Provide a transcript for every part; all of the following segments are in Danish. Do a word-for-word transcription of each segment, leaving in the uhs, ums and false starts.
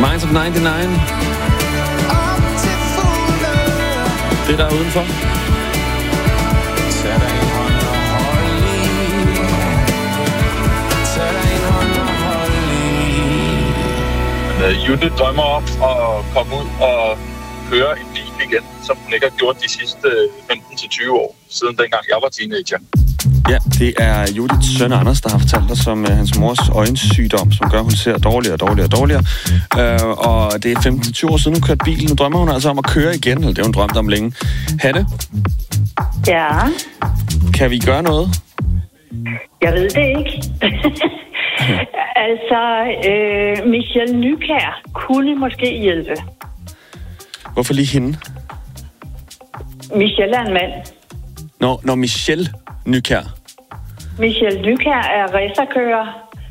Minds of nioghalvfems. Det der er udenfor. Jytte drømmer om at komme ud og køre en bil igen, som hun ikke har gjort de sidste femten til tyve år, siden dengang jeg var teenager. Ja, det er Judiths søn Anders, der har fortalt os om uh, hans mors øjensygdom, som gør, at hun ser dårligere og dårligere og dårligere. Uh, og det er femten til tyve år siden, hun kørte bilen. Nu drømmer hun altså om at køre igen, eller det har hun drømt om længe. Hanne? Ja? Kan vi gøre noget? Jeg ved det ikke. altså, øh, Michelle Nykjær kunne måske hjælpe. Hvorfor lige hende? Michelle er en mand. Nå, når Michelle Nykjær. Michelle Nykjær er racerkører,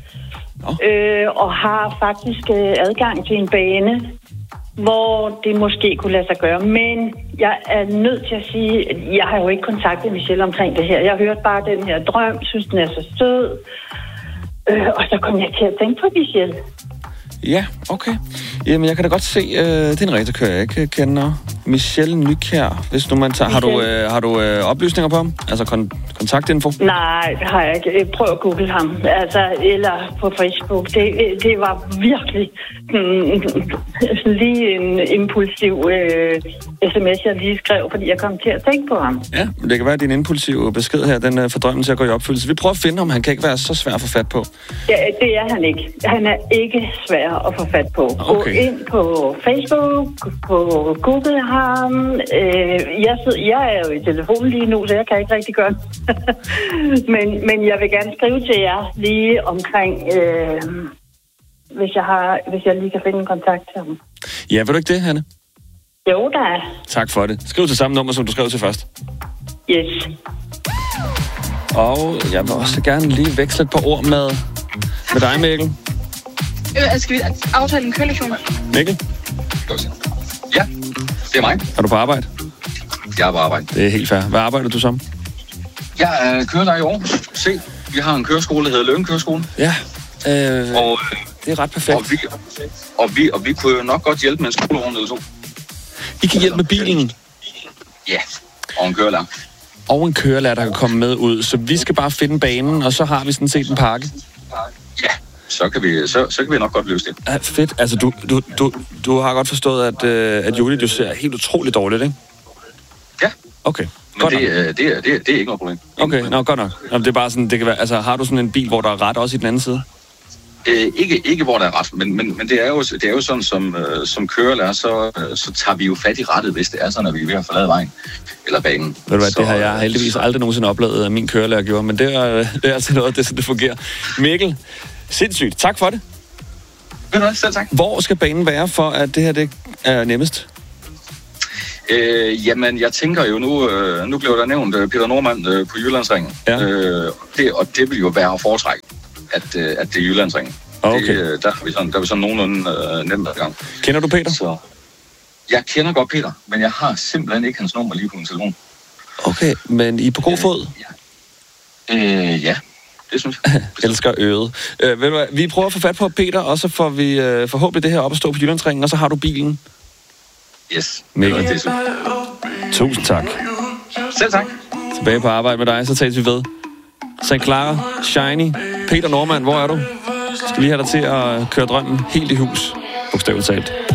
øh, og har faktisk øh, adgang til en bane, hvor det måske kunne lade sig gøre. Men jeg er nødt til at sige, at jeg har jo ikke kontaktet Michelle omkring det her. Jeg har hørt bare den her drøm, synes den er så sød. Øh, og så kom jeg til at tænke på Michelle. Ja, okay. Jamen, jeg kan da godt se, øh, det er en racerkører, jeg ikke kender. Michelle Nykjær. Hvis nu man tager, har du, øh, har du øh, oplysninger på ham? Altså kon- kontaktinfo? Nej, det har jeg ikke. Prøv at google ham. Altså, eller på Facebook. Det, det var virkelig mm, lige en impulsiv øh, sms, jeg lige skrev, fordi jeg kom til at tænke på ham. Ja, men det kan være, at din impulsive besked her, den øh, får drømmen til at gå i opfyldelse. Vi prøver at finde ham. Han kan ikke være så svær at få fat på. Ja, det er han ikke. Han er ikke svær at få fat på. Okay. Gå ind på Facebook, på Google ham. Øh, jeg, sidder, jeg er jo i telefonen lige nu, så jeg kan ikke rigtig gøre det. men, men jeg vil gerne skrive til jer lige omkring, øh, hvis, jeg har, hvis jeg lige kan finde en kontakt til ham. Ja, vil du ikke det, Hanne? Jo, der er. Tak for det. Skriv til samme nummer, som du skrev til først. Yes. Og jeg vil også gerne lige veksle et par ord med, med dig, Mikkel. Øh, skal vi aftale en kørelektion? Mikkel? Ja, det er mig. Er du på arbejde? Jeg er på arbejde. Det er helt fair. Hvad arbejder du som? Jeg øh, kører der i Aarhus. Se, vi har en køreskole, der hedder Løven Køreskole. Ja, øh, og, det er ret perfekt. Og vi, og, vi, og vi kunne jo nok godt hjælpe med en skolevogn eller to. I kan hjælpe med bilen? Ja, og en kørelærer. Og en kørelærer, der kan komme med ud. Så vi skal bare finde banen, og så har vi sådan set en pakke. Ja, så kan vi, så, så kan vi nok godt løse det. Ja, fedt. Altså, du, du, du, du har godt forstået, at, øh, at Julie, du ser helt utroligt dårligt, ikke? Ja. Okay. Men det, det, er, det, er, det er ikke noget problem. Okay, nå, godt nok. Nå, det er bare sådan, det kan være, altså, har du sådan en bil, hvor der er ret også i den anden side? Øh, ikke, ikke hvor der er ret, men, men, men det, er jo, det er jo sådan, som, øh, som kørelærer, så, øh, så tager vi jo fat i rettet, hvis det er sådan, at vi er ved at forlade vejen eller banen. Ved du hvad, så, det har jeg heldigvis så... aldrig nogensinde oplevet, at min kørelærer gjorde, men det er, det er altså noget af det, så det fungerer. Mikkel, sindssygt. Tak for det. Ved du hvad, selv tak. Hvor skal banen være for, at det her det er nemmest? Øh, jamen, jeg tænker jo nu, øh, nu blev der nævnt øh, Peter Nordmann øh, på Jyllandsringen. Ja. Øh, det, og det vil jo være at foretrække, at, øh, at det er Jyllandsringen. Okay. Det, øh, der har vi sådan, der er vi sådan nogenlunde øh, nemt adgang. Kender du Peter? Så, jeg kender godt Peter, men jeg har simpelthen ikke hans nummer lige på min telefon. Okay, men I er på god fod? Øh, ja. Øh, ja. Det synes jeg. Elsker øget. Øh, ved du hvad, vi prøver at få fat på Peter, og så får vi øh, forhåbentlig det her op at stå på Jyllandsringen, og så har du bilen. Yes. Mikkel. Det er så. Tusind tak. Selv tak. Tilbage på arbejde med dig, så tales vi ved. Sankt Clara, Shiny, Peter Nordmann, hvor er du? Skal lige have dig til at køre drømmen helt i hus, bogstaveligt talt.